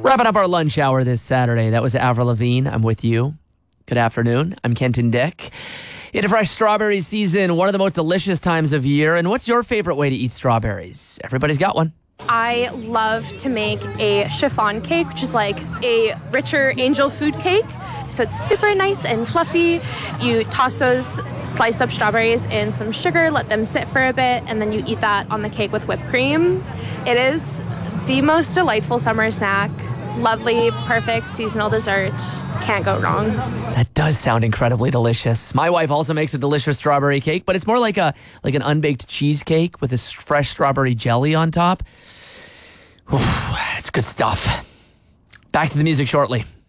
Wrapping up our lunch hour this Saturday. That was Avril Lavigne. I'm with you. Good afternoon. I'm Kenton Dick. Into fresh strawberry season, one of the most delicious times of year. And what's your favorite way to eat strawberries? Everybody's got one. I love to make a chiffon cake, which is like a richer angel food cake. So it's super nice and fluffy. You toss those sliced up strawberries in some sugar, let them sit for a bit, and then you eat that on the cake with whipped cream. It is the most delightful summer snack. Lovely, perfect seasonal dessert. Can't go wrong. That does sound incredibly delicious. My wife also makes a delicious strawberry cake, but it's more like an unbaked cheesecake with this fresh strawberry jelly on top. Ooh, it's good stuff. Back to the music shortly.